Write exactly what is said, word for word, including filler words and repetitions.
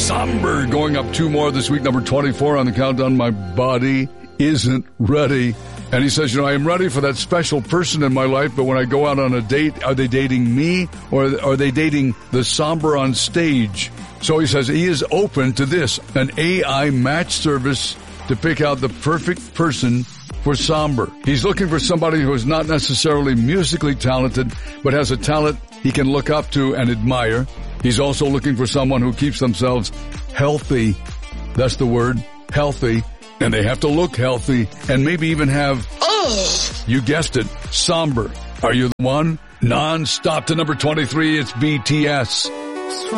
Somber going up two more this week, number twenty-four on the countdown. My body isn't ready. And he says, you know, I am ready for that special person in my life, but when I go out on a date, are they dating me or are they dating the somber on stage? So he says he is open to this, an A I match service to pick out the perfect person for somber. He's looking for somebody who is not necessarily musically talented, but has a talent he can look up to and admire. He's also looking for someone who keeps themselves healthy. That's the word, healthy. And they have to look healthy and maybe even have, oh, you guessed it, somber. Are you the one? Non-stop to number twenty-three, it's B T S.